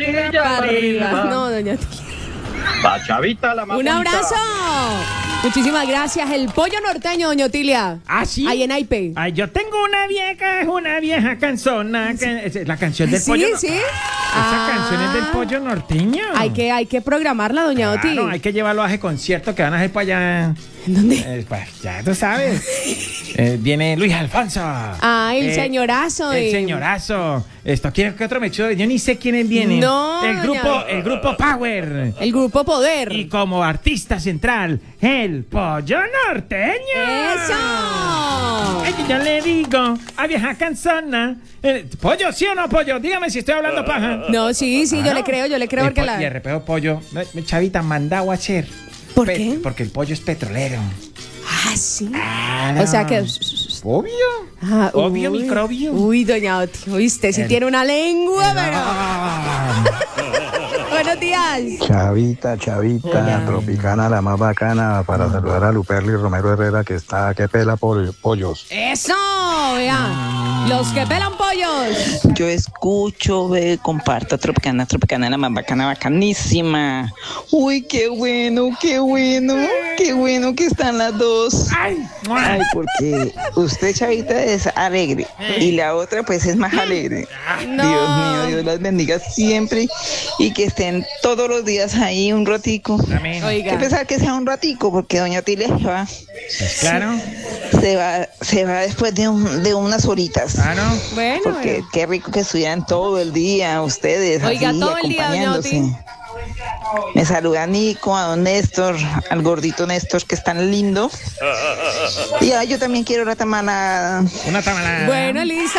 arriba, para arriba. No, doña Tilia. La chavita, la más Un bonita. abrazo. Muchísimas gracias. El pollo norteño, doña Otilia. ¿Ah, sí? Ahí en Aipe. Ay, yo tengo una vieja canzona. La canción del Sí, pollo. sí. Esa canción es del pollo norteño. Hay que programarla, doña Oti. Claro, hay que llevarlo a ese concierto que van a hacer para allá. ¿En dónde? Pues, ya tú sabes. Viene Luis Alfonso. El señorazo. El señorazo. ¿Quién que otro me echó? Yo ni sé quiénes vienen. No, El grupo Power. El grupo Poder. Y como artista central, el pollo norteño. ¡Eso! Es que yo le digo a vieja canzona. ¿Pollo, sí o no, pollo? Dígame si estoy hablando paja. No, sí, yo le creo porque la... Y el repeo pollo, chavita, mandado a hacer. ¿Por qué? Porque el pollo es petrolero. Ah, sí. Claro. O sea que... Obvio. Obvio, uy. microbio. Uy, doña Oti, oíste, si tiene una lengua, pero... Buenos días. Chavita, Tropicana, la más bacana, para saludar a Luperli Romero Herrera, que está que pela por pollos. Eso, vea. Los que pelan pollos. Yo escucho, comparto Tropicana, la más bacana, bacanísima. Uy, qué bueno que están las dos. Ay, porque usted, chavita, es alegre y la otra pues es más alegre. No. Dios mío, Dios las bendiga siempre y que estén todos los días ahí un ratico. Amén. Oiga. Qué pesar que sea un ratico, porque doña Tilia va. Pues claro. Se va después de unas horitas. Ah, ¿no? Bueno, Porque bueno. qué rico que estudian todo el día ustedes. Oiga, así, todo el día, doña acompañándose. Oti. Me saluda a Nico, a don Néstor, al gordito Néstor, que es tan lindo. Y yo también quiero la tamalada. Una tamalada. Bueno, listo.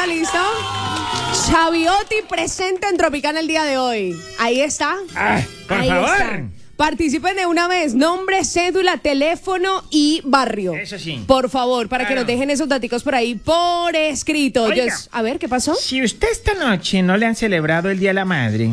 Chaviotti presente en Tropicana el día de hoy. Ahí está. Por Ahí favor. está. Participen de una vez. Nombre, cédula, teléfono y barrio. Eso sí. Por favor, para que Claro. nos dejen esos daticos por ahí por escrito. Oiga. A ver, ¿qué pasó? Si usted esta noche no le han celebrado el Día de la Madre,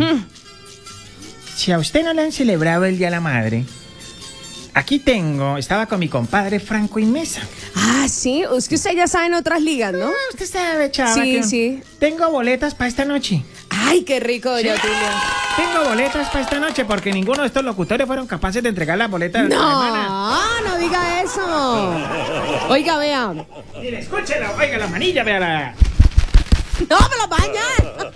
si a usted no le han celebrado el Día de la Madre, aquí estaba con mi compadre Franco Inmesa. Ah, sí. Es que usted ya sabe en otras ligas, ¿no? Usted sabe, chava. Sí, que sí. Tengo boletas para esta noche. Ay, qué rico, doña Otilia. Tengo boletas para esta noche porque ninguno de estos locutores fueron capaces de entregar las boletas de la semana. No diga eso. Oiga, vea. Mire, escúchela, oiga la manilla, véala. No, me las va a bañar.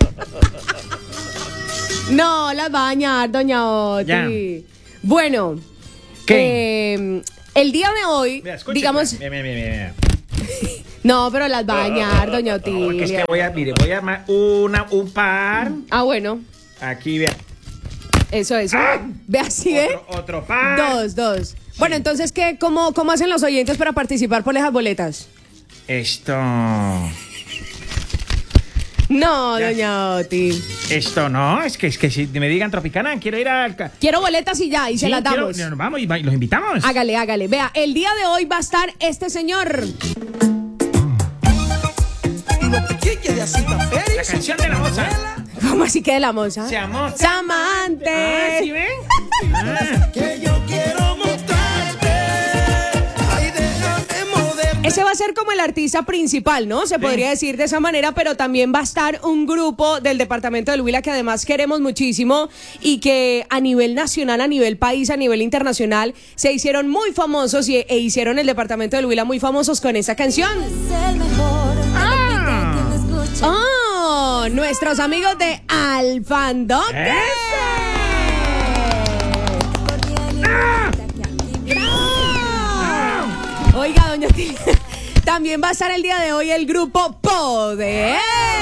No, las va a bañar, doña Oti. Ya. Bueno. ¿Qué? El día de hoy, Vea, escúchela. digamos... Mira. No, pero las va a bañar, doña Porque es Otilia. que voy a armar un par. Ah, bueno. Aquí, vea. Eso. Ve así, ¿eh? Otro par. Dos. Bueno, entonces, ¿cómo hacen los oyentes para participar por esas boletas? Esto No, doña Oti. no, es que si me digan Tropicana, quiero ir al... Quiero boletas y ya, y se las damos. Nos vamos y los invitamos. Hágale. Vea, el día de hoy va a estar este señor. La canción de la moza. ¿Cómo así que de la moza? Se amó. Samante. Ah, ¿sí ven? Ah. Ese va a ser como el artista principal, ¿no? Se podría decir de esa manera, pero también va a estar un grupo del departamento del Huila que además queremos muchísimo y que a nivel nacional, a nivel país, a nivel internacional se hicieron muy famosos e hicieron el departamento del Huila muy famosos con esa canción. ¡Oh! Nuestros amigos de Alfandoque. Oiga, doña Tilia, también va a estar el día de hoy el grupo Poder.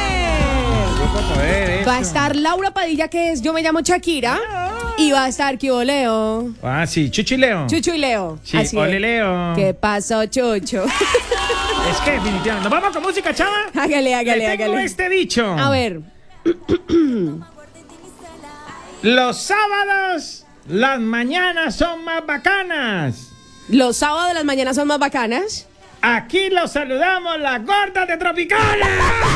Va a estar Laura Padilla, que es Yo me llamo Shakira. Y va a estar Leo. Ah, sí, Chucho y Leo. Chucho y Leo. Sí, Así ole es. Leo. ¿Qué pasó, Chucho? Es que definitivamente. ¿Nos vamos con música, chava? Hágale. Le tengo este dicho. A ver. Los sábados, las mañanas son más bacanas. Los sábados de las mañanas son más bacanas. Aquí los saludamos, las gordas de Tropicana.